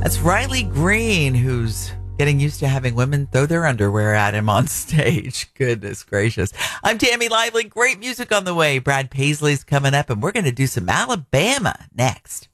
That's Riley Green, who's getting used to having women throw their underwear at him on stage. Goodness gracious. I'm Tammy Lively. Great music on the way. Brad Paisley's coming up, and we're going to do some Alabama next.